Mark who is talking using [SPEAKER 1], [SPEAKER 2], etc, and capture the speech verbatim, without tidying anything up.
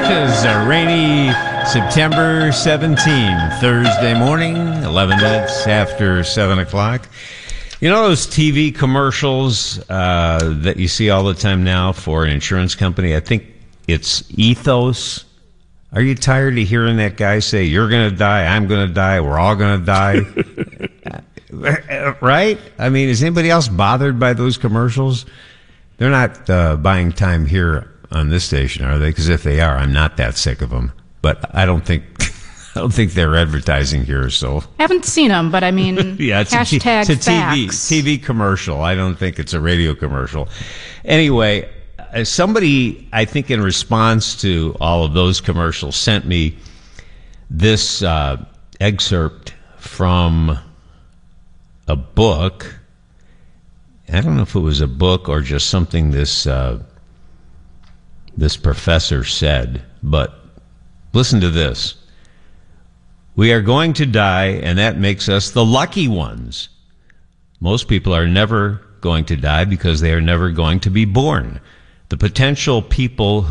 [SPEAKER 1] is a rainy September seventeenth, Thursday morning, eleven minutes after seven o'clock. You know those T V commercials uh, that you see all the time now for an insurance company? I think it's Ethos. Are you tired of hearing that guy say, you're going to die, I'm going to die, we're all going to die? Right? I mean, is anybody else bothered by those commercials? They're not uh, buying time here on this station, are they? Because if they are, I'm not that sick of them. But I don't think I don't think they're advertising here. So
[SPEAKER 2] haven't seen them, but I mean,
[SPEAKER 1] yeah, it's
[SPEAKER 2] hashtag
[SPEAKER 1] a, t- it's a
[SPEAKER 2] facts.
[SPEAKER 1] T V T V commercial. I don't think it's a radio commercial. Anyway, uh, somebody, I think, in response to all of those commercials, sent me this uh, excerpt from a book. I don't know if it was a book or just something this uh, this professor said, but listen to this. We are going to die, and that makes us the lucky ones. Most people are never going to die because they are never going to be born. The potential people